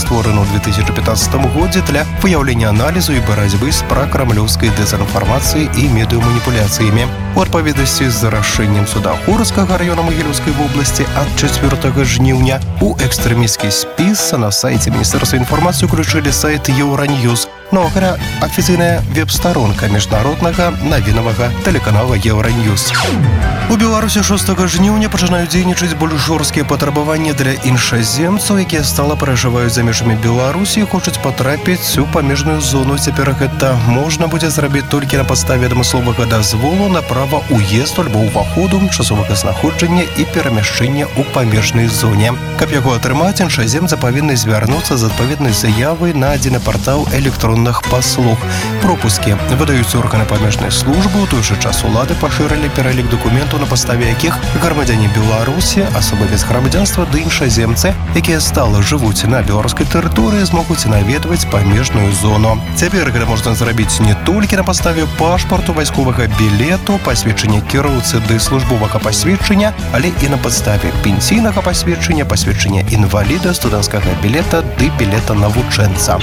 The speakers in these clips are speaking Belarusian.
створаны ў 2015 годзе для выяўлення аналізу і барацьбы з пракрамлёўскай дэзінфармацыяй і медыяманіпуляцыямі. У адпаведнасці з рашэннем суда Курскага раёна Магілёўскай вобласці ад 4 жніўня у экстрэмісцкі спіс на сайце Міністэрства інфармацыі ўключылі сайт Еўраньюз. Новая афіцыйная веб-старонка міжнароднага навінавага тэлеканала Еўраньюз. У Беларусі 6 жніўня пачынаюць дзейнічаць больш жорсткія патрабаванні для іншаземцаў, якія стала перажываюць за межамі Беларусі і хочуць патрапіць у памежную зону. Цяпер гэта можна будзе зрабіць толькі на падставе адмысловага дазволу на права ўезду альбо ўваходу, часовага знаходжання і перамяшчэння ў памежнай зоне. Каб яго атрымаць, іншаземцы павінны звярнуцца з адпаведнай заявай на адзіны партал электронных паслуг. Пропускі выдаюць органы памежнай службы. У той жа час улады пашырылі пералік дакументаў, на падставе якіх грамадзяне Беларусі, асобы без грамадзянства ды іншаземцы, якія стала жывуць на беларускай тэрыторыі, змогуць наведваць памежную зону. Цяпер гэта можна зрабіць не толькі на падставе пашпарту, вайсковага білету, пасведчання кіроўцы ды службовага пасведчання, але і на падставе пенсійнага пасведчання, пасведчання інваліда, студэнцкага білета ды білета навучэнца.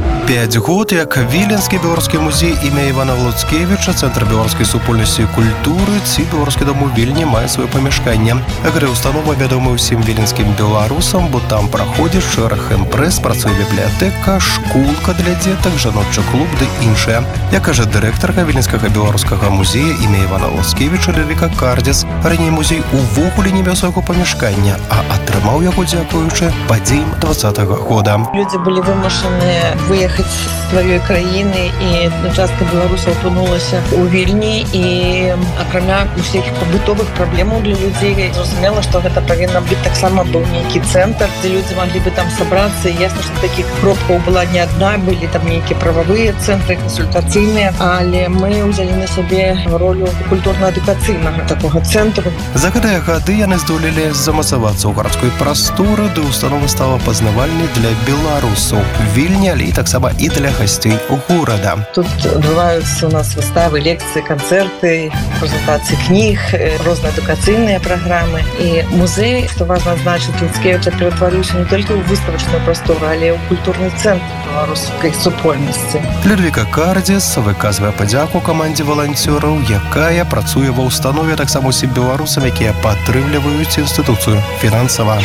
5 год, як Віленскі беларускі музей імя Івана Луцкевіча, Цэнтр беларускай супольнасці і культуры ці беларускі дом у Вільні мае сваё памяшканне. Гэта ўстанова вядома ўсім віленскім беларусам, бо там праходзіць шэраг імпрэз, працуе бібліятэка, школка для дзетак, жаночы клуб ды іншае. Як кажа дырэктарка Віленскага беларускага музея імя Івана Луцкевіча Людвіка Кардзец, раней музей увогуле не меў свайго памяшкання, а атрымаў яго дзякуючы падзеям 20-го года. Людзі былі вымушаны выехаць з сваёй краіны, і частка беларусаў апынулася ў Вільні, і акрамя усіх побытовых праблемаў для людзей зразумела, што гэта павінна быць таксама быў нейкі цэнтр, дзе людзі маглі бы там сабрацца. Ясна, што такіх кропкаў была не адна, былі там нейкія прававыя цэнтры, кансультацыйныя, але мы ўзялі на сябе ролю культурна-адукацыйнага такога цэнтру. За гэтыя гады яны здолелі замацавацца ў гарадской прасторы, ды ўстанова стала пазнавальнай для беларусаў Вільні, але і таксама і для гасцей горада. Тут адбываюцца у нас выставы, лекцыі, канцэрты, прэзентацыі кніг, розныя адукацыйныя праграмы. І музей, што важна адзначыць, Луцкевіча ператварыўся не толькі ў выставачную прастору, але і ў культурны цэнтр беларускай супольнасці. Людвіка Кардзец выказвае падзяку камандзе валанцёраў, якая працуе ва ўстанове, таксама усім беларусам, якія падтрымліваюць інстытуцыю фінансава.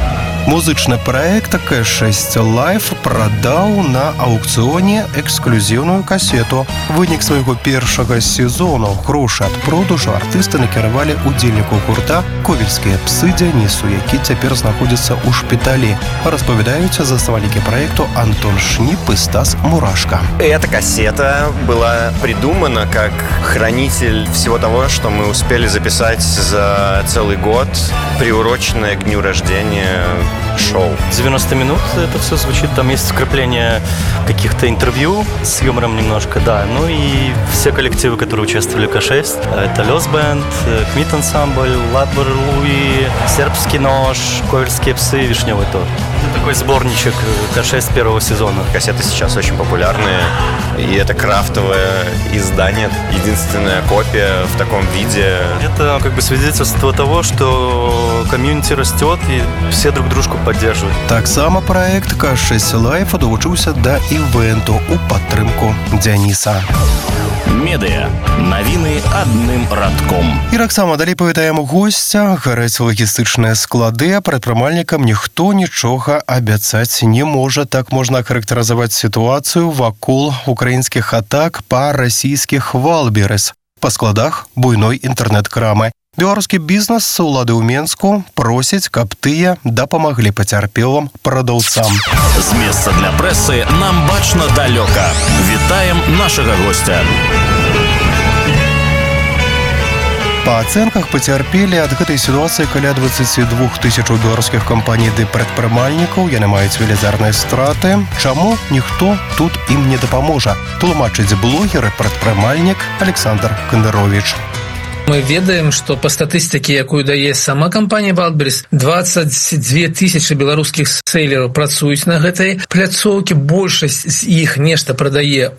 Музычны праект К6 Live прадаў на аукцыёне эксклюзіўную касету. Вынік свайго першага сезону. Грошы ад продажу артысты накіравалі удзельнікаў гурта ковельскія псы Дзянісу, які цяпер знаходзіцца ў шпіталі. Распавядаюць заснавальнікі праекту Антон Шнип и Стас Мурашко. Эта кассета была придумана как хранитель всего того, что мы успели записать за целый год, приуроченное к дню рождения шоу. 90 минут это все звучит, там есть вкрапление каких-то интервью с юмором немножко, да. Ну и все коллективы, которые участвовали в К6, это Лёс Бэнд, Кмит Ансамбль, Ладбор Луи, Сербский нож, Ковельские псы, Вишневый торт. Это такой сборничек К6 первого сезона. Кассеты сейчас очень популярные, и это крафтовое издание, единственная копия в таком виде. Это как бы свидетельство того, что комьюнити растет и все друг дружку поддерживают. Таксама праект К6 Live долучыўся да івенту у падтрымку Дзяніса. Медыа. Навіны адным радком. І таксама далей павітаем госця. Гараць лагістычныя склады, а прадпрымальнікам ніхто нічога абяцаць не можа. Так можна характарызаваць сітуацыю вакол украінскіх атак па расійскіх Валберес. Па складах буйной інтэрнэт-крамы. Беларускі бізнес улады ў Менску просіць, каб тыя дапамаглі пацярпелым прадаўцам. З месца для прэсы нам бачна далёка. Вітаем нашага госця. Па ацэнках пацярпелі ад гэтай сітуацыі каля 22 тысячаў беларускіх кампаній ды прадпрымальнікаў. Яны маюць велізарныя страты. Чаму ніхто тут ім не дапаможа? Тлумачыць блогер і прадпрымальнік Александр Кандарович. Мы ведаем, што па статыстыке, якую дае сама кампанія Wildberries, 22 тысячы беларускіх сейлераў працуюць на гэтай пляцоўкі, большасць з іх нешта прадае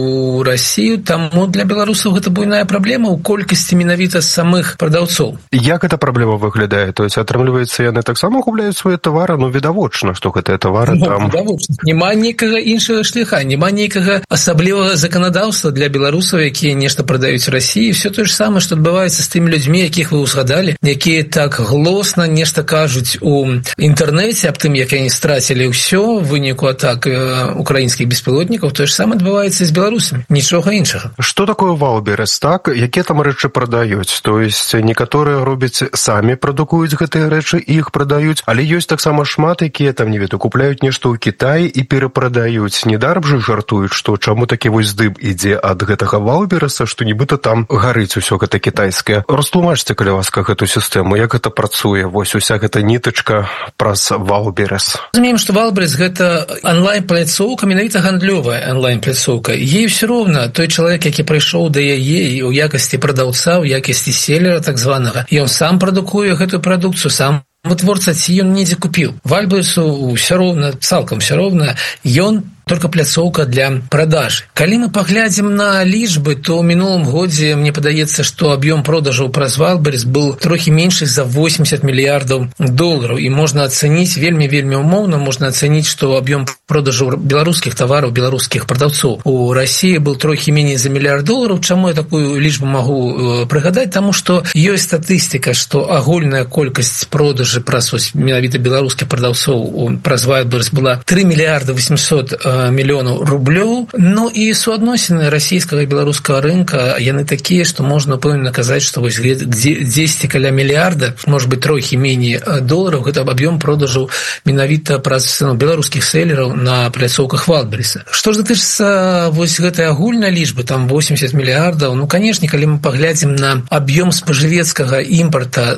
ў Расію, таму для беларусаў гэта буйная праблема ў колькасці менавіта самых прадаўцоў. Як эта праблема выглядае? То есть, атрымліваецца, яны таксама губляюць свае тавары, ну, відавочна, што гэтыя тавары там... Відавочна. Няма нейкага іншага шляха, няма нейкага асаблівага заканадаўства для беларусаў, якія нешта прадаюць Расіі. Все тое ж самае, што адбываецца з тымі людзьмі, якіх вы ўзгадалі, якія так глосна нешта кажуць у інтэрнэце аб тым, як яны страцілі ўсё в выніку атак украінскіх беспілотнікаў, тое ж самае адбываецца з беларусамі. Нічога іншага. Што такое Wildberries, так? Якія там рэчы прадаюць? То есть, некаторыя робяць самі прадукуюць гэтыя рэчы і іх прадаюць, але ёсць таксама шмат, якія там, не ведаю, купляюць нешта ў Кітаі і перапрадаюць. Недарм жа жартуюць, што чаму такі вось дым ідзе ад гэтага Wildberries, што нібыта там гарыць усё гэта кітайскае. Растлумачце, калі ласка, гэту сістэму, як гэта працуе, вось уся гэта нітачка праз Wildberries. Разумеем, што Wildberries гэта онлайн-пляцоўка, менавіта гандлёвая онлайн-пляцоўка. Ей ўсё роўна той чалавек, які прыйшоў да яе у якасці прадаўца, у якасці селера так званага, і ён сам прадукуе гэтую прадукцыю, сам вытворца, ці ён недзе купіў. Wildberriesу ўсё роўна, цалкам ўсё роўна, ён только пляцоўка для продажи. Калі мы паглядзім на лічбы, то ў мінулым годзе мне падаецца, што аб'ём продажаў праз Wildberries был трохі меншы за 80 мільярдаў долараў, і можна ацэніць вельмі умоўна, можна ацэніць, што аб'ём продажаў беларускіх тавараў, беларускіх прадаўцоў у Расіі был трохі меней за мільярд долараў. Чаму я такую лічбу магу прыгадаць? Таму што ёсць статыстыка, што агульная колькасць продажы праз менавіта беларускіх прадаўцоў праз Wildberries была 3 мільярда 800 мільёнаў рублёў. Ну і суадносіны расійскага і беларускага рынка, яны такія, што можна пэўна казаць, што вось 10 каля мільярда, можа быць трохі меней долараў, гэта аб'ём продажаў менавіта праз беларускіх селераў на пляцоўках Wildberries. Што ж датычыцца вось гэтай агульнай лічбы, там 80 мільярдаў, ну, канешне, калі мы паглядзім на аб'ём спажывецкага імпарта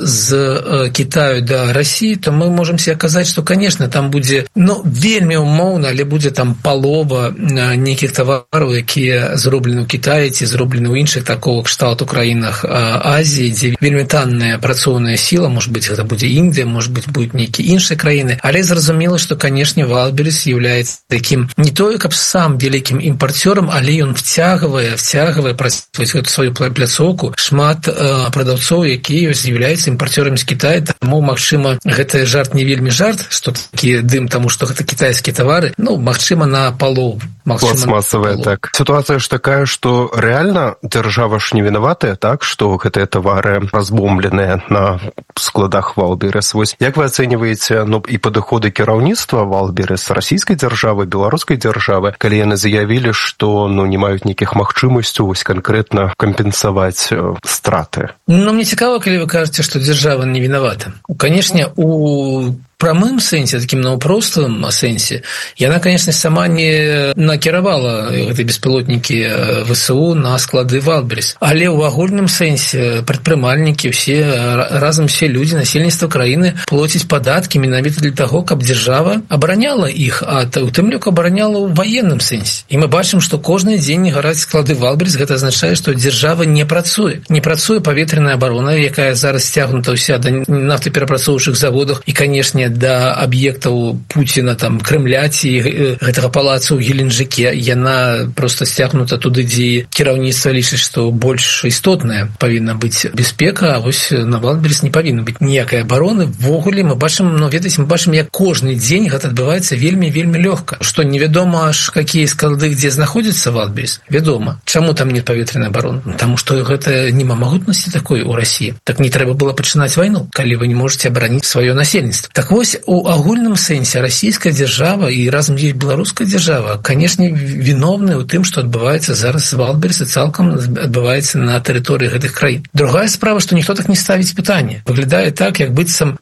з Кітаю да Расіі, то мы можам себе казаць, што, канешне, там будзе, ну, вельмі умоўна, але будзе там палова нейкіх тавараў, якія зроблены ў Кітаі ці зроблены ў іншых такого кшталту краінах Азіі, дзе вельмі танная працоўная сіла, можа быць, гэта будзе Індыя, можа быць, будуць нейкія іншыя краіны, але зразумела, што, канешне, Wildberries з'яўляецца такім не тое, каб сам вялікім імпарцёрам, але ён вцягвае праз гэту сваю пляцоўку шмат прадаўцоў, якія з'яўляюцца імпарцёрамі з Кітая, таму, магчыма, гэта жарт не вельмі жарт, што такі дым, таму што гэта кітайскія тавары, ну, магчыма, на палову. Пластмасавая, так. Ситуация ж такая, что реально держава ж не виноватая, так, что гэтыя тавары разбомбленыя на складах Wildberries. Вось як вы ацэньваеце, ну, і падыходы кіраўніцтва Wildberries расійскай дзяржавы, беларускай дзяржавы, калі яны заявілі, што, ну, не маюць нейкіх магчымасцяў вось канкрэтна кампенсаваць страты? Ну, мне цікава, калі вы кажаце, што дзяржава не виновата. Канешне, у прамым сэнсе, такім наўпростым сэнсе, яна, конечно, сама не накіравала гэтыя беспілотнікі ВСУ на склады Wildberries. Але ў агульным сэнсе прадпрымальнікі, разам все людзі, насельніцтва краіны плоціць падаткі менавіта для таго, каб дзяржава абараняла іх, а у тым ліку абараняла ў ваенным сэнсе. І мы бачым, што кожны дзень гараць склады Wildberries, гэта азначае, што дзяржава не працуе. Не працуе паветраная абарона, якая зараз сцягнута ўся да нафтаперапрацоўчых заводах і, канешне, да аб'ектаў Пуціна, там, Крэмля ці гэтага палаца ў Геленджыке, яна проста сцягнута туды, дзе кіраўніцтва лічыць, што больш істотная павінна быць бяспека, а вось на Wildberries не павінна быць ніякай абароны. Ввогуле мы бачым, ну, ведаеце, мы бачым, як кожны дзень гэта адбываецца вельмі лёгка. Што невядома аж какія склады, дзе знаходзіцца Wildberries? Вядома. Чаму там нет паветранай абароны? Таму што гэта няма магутнасці такой у Расіі. Так не трэба было пачынаць вайну, калі вы не можаце абараніць сваё насельніцтва. Так вось, у агульным сэнсе расійская дзяржава і разам з ёй беларуская дзяржава, канешне, віновны ў тым, што адбываецца зараз з Wildberries, цалкам адбываецца на тэрыторыі гэтых краін. Другая справа, што ніхто так не ставіць пытанне. Выглядае так, як быццам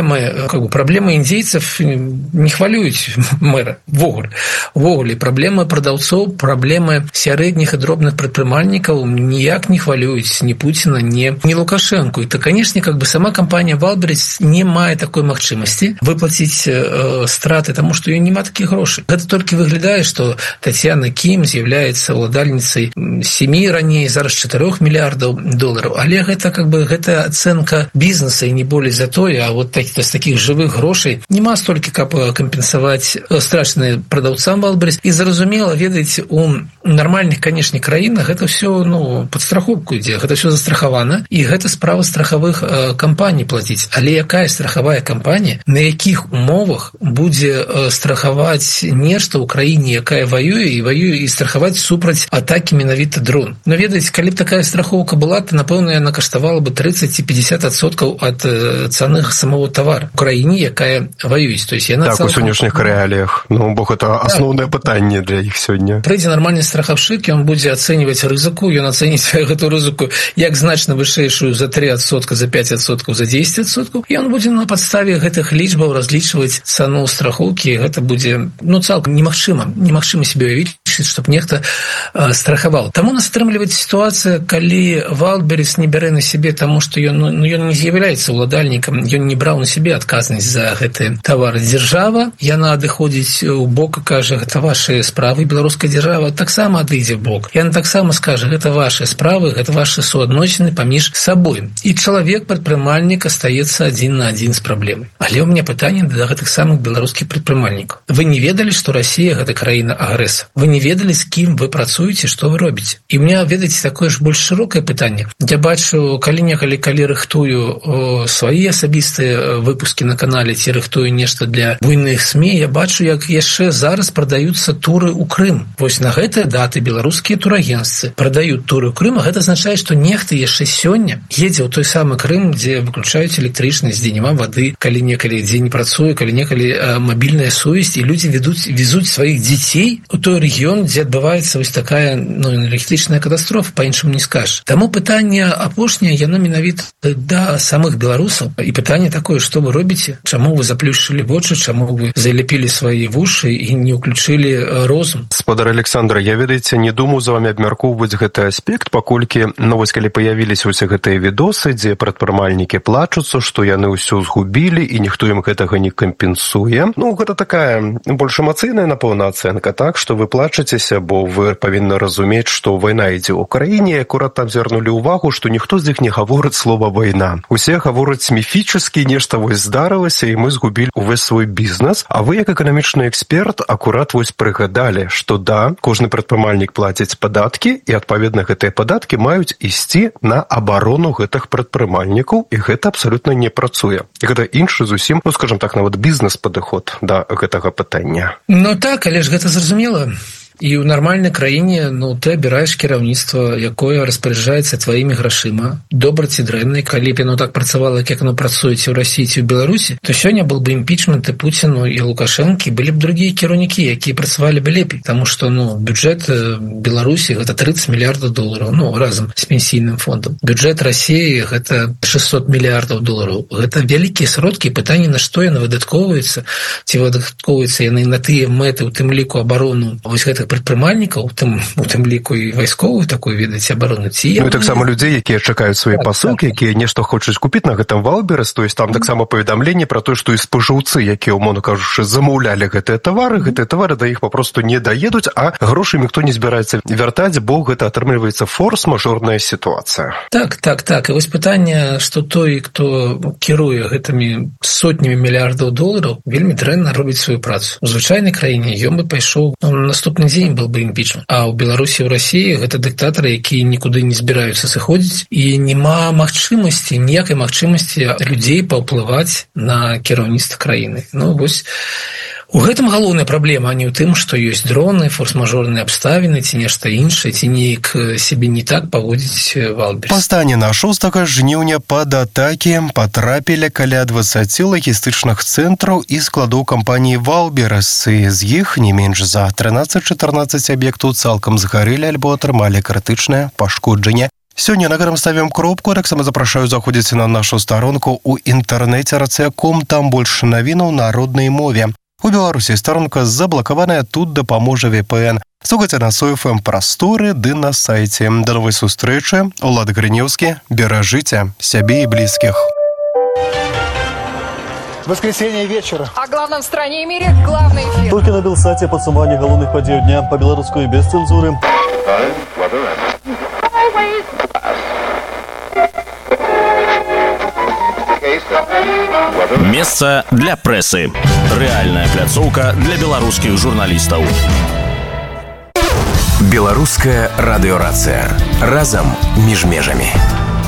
праблемы індзейцев не хвалююць мэра. Ввогуле, праблемы прадаўцоў, праблемы сярэдніх і дробных прадпрымальнікаў ніяк не хвалююць ні Пуціна, ні Лукашэнку. І то, канешне, сама кампанія Wildberries не мае такой магчымасці грошы выплаціць страты, таму што ёй няма такіх грошай. Гэта толькі выглядае, што Тацьяна Кім з'яўляецца ўладальніцай 7 раней, зараз 4 мільярдаў долараў, але гэта гэта ацэнка бізнеса і не болей за тое, а вот з такіх жывых грошай няма столькі, каб кампенсаваць страчаныя прадаўцам Wildberries. І зразумела, ведаеце, у нармальных, канешне, краінах гэта ўсё пад страхоўку ідзе, гэта ўсё застрахавана, і гэта справа страхавых кампаній плаціць. Але якая страхавая кампанія, на якіх умовах будзе страхаваць нешта ў краіне, якая ваюе і страхаваць супраць атакі менавіта дрон? Но ведаеце, калі б такая страхоўка была, то, напэўна, яна каштавала бы 30-50% ад цаны самого товара ў краіне, якая ваююць. То есть яна так, у сённяшніх рэаліях. Бо гэта асноўнае пытанне для іх сёння. Прыйдзе нармальны страхаўшчык, ён будзе ацэньваць рызыку, ён ацэніць гэту рызыку як значна вышэйшую за 3%, за 5%, за 10%. І ён будзе на падставе гэтых лічбаў разлічваць цану страхоўкі. Гэта будзе цалкам немагчыма себе уявіць, чтоб нехта страхаваў. Таму нас атрымліваецца сітуацыя, калі Wildberries не бярэ на сябе, таму што ён не з'яўляецца ўладальнікам, ён не браў на сябе адказнасць за гэты тавар. Дзяржава, яна адыходзіць у бок і кажа, гэта вашыя справы. Беларуская дзяржава таксама адыдзе в бок. Яна таксама скажа, гэта вашыя справы, гэта вашы суадносіны паміж сабой. І чалавек, прадпрымальнік, астаецца адзін на адзін з праблемай. Але ў мяне пытанне да гэтых самых беларускіх прадпрымальнікаў. Вы не ведалі, што Расія гэта краіна-агрэсар? Вы не ведалі, з кім вы працуеце, што вы робіце? І ў мяне, ведаеце, такое ж больш шырокае пытанне. Я бачу, калі рыхтую свае асабістыя выпускі на канале, ці рыхтую нешта для буйных СМІ, я бачу, як яшчэ зараз прадаюцца туры ў Крым. Вось на гэтыя даты беларускія турагенцтвы прадаюць туры ў Крым, а гэта азначае, што нехта яшчэ сёння едзе ў той самы Крым, дзе выключаюць электрычнасць, дзе няма вады, калі некалі дзе не працуе, калі некалі мабільная сувязь, і людзі везуць сваіх дзяцей у той рэгіён, дзе адбываецца вось такая энергетычная катастрофа, па-іншаму не скажаш. Таму пытанне апошняе, яно менавіта да самых беларусаў. І пытанне такое, што вы робіце? Чаму вы заплюшчылі вочы, чаму вы заляпілі свае вушы і не ўключылі розум? Спадар Александр, я, ведаеце, не думаю за вами абмяркоўваць гэты аспект, паколькі, вось калі паявіліся ўсе гэтыя відосы, дзе прадпрымальнікі плачуцца, што яны ўсё згубілі і ніхто ім гэтага не кампенсуе. Гэта такая больш эмацыйная, напэўна, ацэнка, так, што вы плачацеся, бо вы павінны разумець, што вайна ідзе ў краіне, акурат там звярнулі ўвагу, што ніхто з іх не гаворыць слова «вайна». Усе гавораць міфічна, нешта вось здарылася, і мы згубілі увесь свой бізнес. А вы, як эканамічны эксперт, акурат вось прыгадалі, што да, кожны прадпрымальнік плаціць падаткі, і, адпаведна, гэтыя падаткі маюць ісці на абарону гэтых прадпрымальнікаў, і гэта абсалютна не працуе. І гэта іншы зусім, скажам так, нават бізнес-падыход да гэтага пытання. Так, але ж гэта зразумела. І ў нармальнай краіне ты абіраеш кіраўніцтва, якое распараджаецца тваімі грашыма, добра ці дрэнна. Калі б яно так працавала, як яно працуе ці ў Расіі, ці ў Беларусі, то сёння был бы імпічмент і Пуціну, і Лукашэнкі, былі б другія кіраўнікі, якія працавалі бы лепей. Таму што бюджэт Беларусі гэта 30 мільярдаў долараў, разам з пенсійным фондам. Бюджэт Расіі гэта 600 мільярдаў долараў. Гэта вялікія сродкі, пытанне, на што яны выдаткоўваюцца, ці выдаткоўваюцца яны на тыя мэты, у тым ліку абарону вось гэтых прадпрымальнікаў, у тым ліку і вайсковую такую, ведаеце, абарону. І таксама людзей, якія чакаюць свае пасылкі, якія нешта хочуць купіць на гэтым Wildberries, то есть там таксама паведамленне пра тое, што і спажыўцы, якія, умоўна кажучы, замаўлялі гэтыя тавары да іх папросту не даедуць, а грошы ніхто не збіраецца вяртаць, бо гэта атрымліваецца форс-мажорная сітуацыя. Так. І вось пытанне, што той, хто кіруе гэтымі сотнямі мільярдаў долараў, вельмі дрэнна робіць сваю працу. У звычайнай краіне ён бы пайшоў наступны дзень был бы імпічмент. А ў Беларусі, ў Расіі гэта дыктатары, якія нікуды не збіраюцца сыходзіць, і няма ніякай магчымасці людзей паўплываць на кіраўніцтва краіны. Вось у гэтым галоўная праблема, а не ў тым, што ёсць дроны, форс-мажорныя абставіны, ці нешта іншае, ці неяк сябе не так паводзіць Wildberries. Па стане на 6 жніўня пад атакі патрапілі каля 20 лагістычных цэнтраў і складоў кампаніі Wildberries. З іх не менш за 13-14 аб'ектаў цалкам згарэлі альбо атрымалі крытычнае пашкоджанне. Сёння на гэтым ставім кропку, таксама запрашаю заходзіць на нашу старонку ў інтэрнэце rca.com, там больш навінаў на роднай мове. У Беларусі старонка заблакаваная, тут дапаможа VPN. Слухайце на SOFM прасторы ды на сайце. Да новай сустрэчы. Улад Грынеўскі. Беражыце сябе і блізкіх. Воскресенье вечера. О главном в стране и мире главный эфир. Толькі на Белсаце падсумаванне галоўных падзеяў дня па-беларуску і без цэнзуры. Месца для прэсы. Рэальная пляцоўка для беларускіх журналістаў. Беларуская радыёрацыя. Разам між межамі.